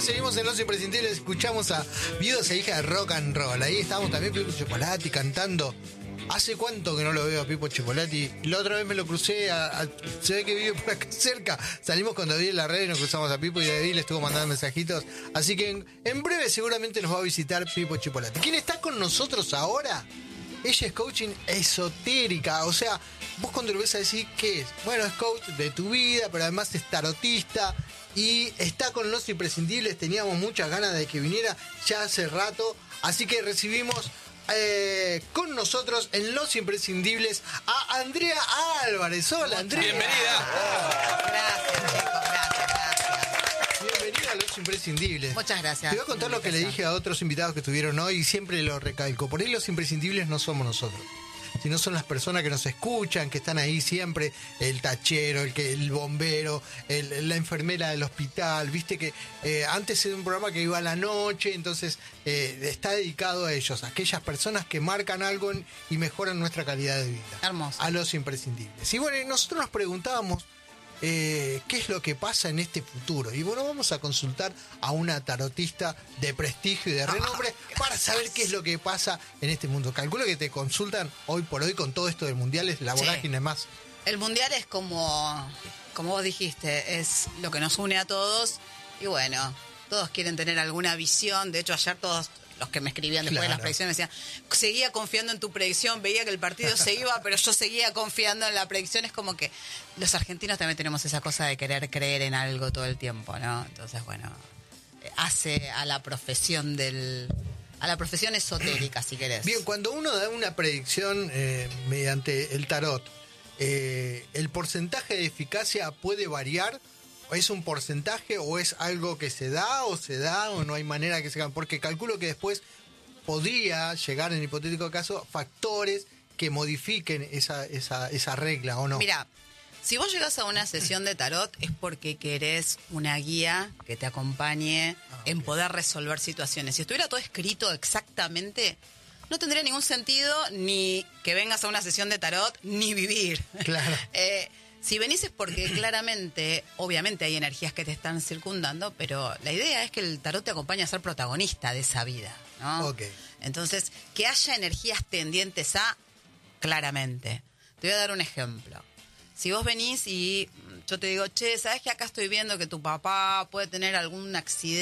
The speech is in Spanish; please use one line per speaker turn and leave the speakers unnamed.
seguimos en Los Imprescindibles. Escuchamos a Viudas e Hijas de Rock and Roll. Ahí estábamos también Pipo Chipolati cantando. ¿Hace cuánto que no lo veo a Pipo Chipolati? La otra vez me lo crucé, se ve que vive por acá cerca. Salimos con David en la red y nos cruzamos a Pipo y David le estuvo mandando mensajitos. Así que en breve seguramente nos va a visitar Pipo Chipolati. ¿Quién está con nosotros ahora? Ella es coaching esotérica, o sea, vos cuando lo ves a decir, ¿qué es? Bueno, es coach de tu vida, pero además es tarotista y está con Los Imprescindibles. Teníamos muchas ganas de que viniera ya hace rato, así que recibimos con nosotros en Los Imprescindibles a Andrea Álvarez. Hola, Andrea.
Bienvenida.
Gracias, chicos, gracias.
Bienvenida a Los Imprescindibles.
Muchas gracias.
Te voy a contar lo que le dije a otros invitados que estuvieron hoy y siempre lo recalco. Por ahí Los Imprescindibles no somos nosotros, sino son las personas que nos escuchan, que están ahí siempre, el tachero, el bombero, la enfermera del hospital, viste que antes era un programa que iba a la noche, entonces está dedicado a ellos, a aquellas personas que marcan algo y mejoran nuestra calidad de vida.
Hermoso.
A Los Imprescindibles. Y bueno, nosotros nos preguntábamos qué es lo que pasa en este futuro. Y bueno, vamos a consultar a una tarotista de prestigio y de renombre para saber qué es lo que pasa en este mundo. Calculo que te consultan hoy por hoy con todo esto del mundial, la vorágine más.
El mundial es como vos dijiste, es lo que nos une a todos. Y bueno, todos quieren tener alguna visión. De hecho, ayer todos los que me escribían después de las predicciones decían, seguía confiando en tu predicción, veía que el partido se iba, pero yo seguía confiando en la predicción. Es como que los argentinos también tenemos esa cosa de querer creer en algo todo el tiempo, ¿no? Entonces, bueno, hace a la profesión esotérica, si querés.
Bien, cuando uno da una predicción mediante el tarot, ¿el porcentaje de eficacia puede variar? ¿Es un porcentaje o es algo que se da o no hay manera que se haga? Porque calculo que después podría llegar, en hipotético caso, factores que modifiquen esa regla, ¿o no?
Mira, si vos llegás a una sesión de tarot es porque querés una guía que te acompañe en poder resolver situaciones. Si estuviera todo escrito exactamente, no tendría ningún sentido ni que vengas a una sesión de tarot ni vivir.
Claro.
Si venís es porque claramente, obviamente hay energías que te están circundando, pero la idea es que el tarot te acompañe a ser protagonista de esa vida, ¿no?
Ok.
Entonces, que haya energías tendientes a, claramente. Te voy a dar un ejemplo. Si vos venís y yo te digo, che, ¿sabés que acá estoy viendo que tu papá puede tener algún accidente?